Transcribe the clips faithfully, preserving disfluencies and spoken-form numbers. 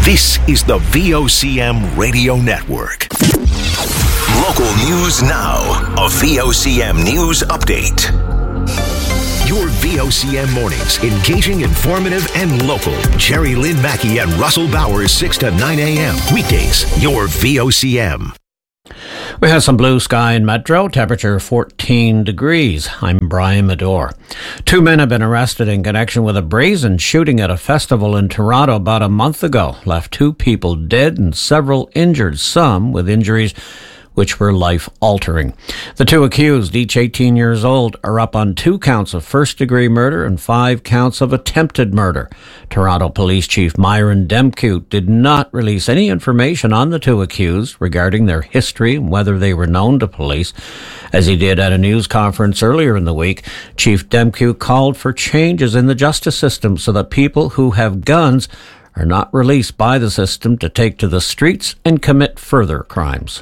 This is the V O C M Radio Network. Local news now. A V O C M News Update. Your V O C M mornings, engaging, informative, and local. Jerry Lynn Mackey and Russell Bowers, six to nine a.m. Weekdays, your V O C M. We have some blue sky in Metro, temperature fourteen degrees. I'm Brian Medore. Two men have been arrested in connection with a brazen shooting at a festival in Toronto about a month ago. Left two people dead and several injured, some with injuries which were life-altering. The two accused, each eighteen years old, are up on two counts of first-degree murder and five counts of attempted murder. Toronto Police Chief Myron Demkiw did not release any information on the two accused regarding their history and whether they were known to police. As he did at a news conference earlier in the week, Chief Demkiw called for changes in the justice system so that people who have guns are not released by the system to take to the streets and commit further crimes.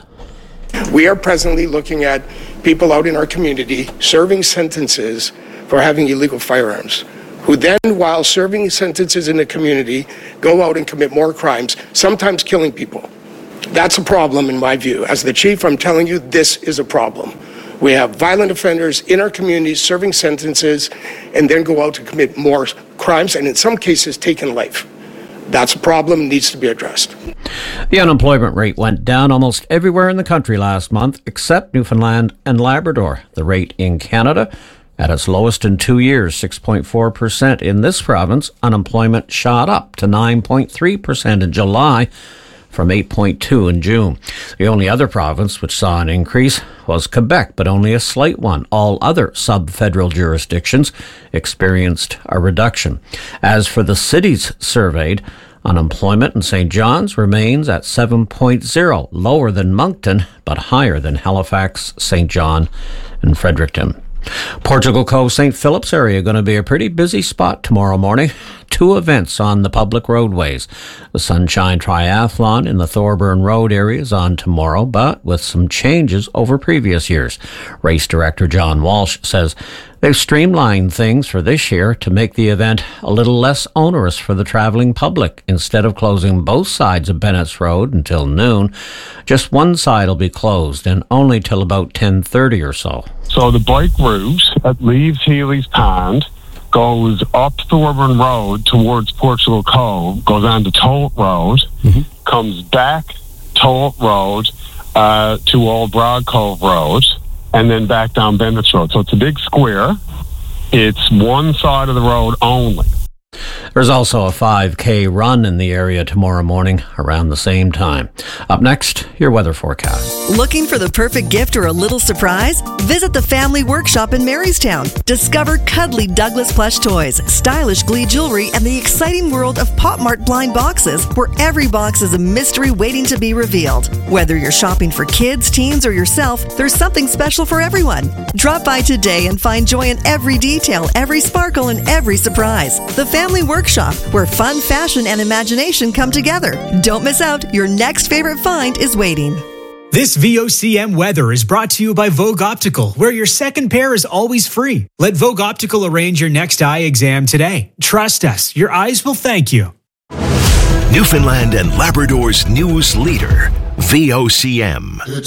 We are presently looking at people out in our community serving sentences for having illegal firearms, who then, while serving sentences in the community, go out and commit more crimes, sometimes killing people. That's a problem in my view. As the chief, I'm telling you, this is a problem. We have violent offenders in our communities serving sentences and then go out to commit more crimes and in some cases taking life. That's a problem, needs to be addressed. The unemployment rate went down almost everywhere in the country last month, except Newfoundland and Labrador. The rate in Canada, at its lowest in two years, six point four percent. In this province, unemployment shot up to nine point three percent in July from eight point two in June. The only other province which saw an increase was Quebec, but only a slight one. All other sub-federal jurisdictions experienced a reduction. As for the cities surveyed, unemployment in Saint John's remains at seven point zero, lower than Moncton, but higher than Halifax, Saint John, and Fredericton. Portugal Cove, Saint Philip's area going to be a pretty busy spot tomorrow morning. Two events on the public roadways. The Sunshine Triathlon in the Thorburn Road area is on tomorrow, but with some changes over previous years. Race director John Walsh says they've streamlined things for this year to make the event a little less onerous for the traveling public. Instead of closing both sides of Bennett's Road until noon, just one side will be closed and only till about ten thirty or so. So the bike route that leaves Healy's Pond goes up Thorburn Road towards Portugal Cove, goes on to Tolt Road, mm-hmm. comes back Tolt Road uh, to Old Broad Cove Road, and then back down Bennett's Road. So it's a big square. It's one side of the road only. There's also a five K run in the area tomorrow morning around the same time. Up next, your weather forecast. Looking for the perfect gift or a little surprise? Visit the Family Workshop in Marystown. Discover cuddly Douglas plush toys, stylish Glee jewelry, and the exciting world of Pop Mart blind boxes, where every box is a mystery waiting to be revealed. Whether you're shopping for kids, teens, or yourself, there's something special for everyone. Drop by today and find joy in every detail, every sparkle, and every surprise. The Family Workshop, where fun, fashion, and imagination come together. Don't miss out. Your next favorite find is waiting. This V O C M weather is brought to you by Vogue Optical, where your second pair is always free. Let Vogue Optical arrange your next eye exam today. Trust us, your eyes will thank you. Newfoundland and Labrador's news leader, V O C M.